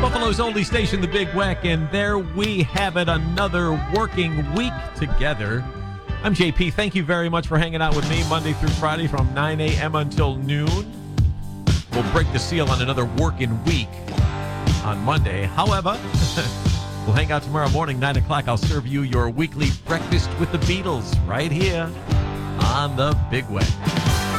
Buffalo's only station, The Big Weck, and there we have it, another working week together. I'm JP. Thank you very much for hanging out with me Monday through Friday from 9 a.m. until noon. We'll break the seal on another working week on Monday. However, we'll hang out tomorrow morning, 9 o'clock. I'll serve you your weekly breakfast with the Beatles right here on The Big Weck.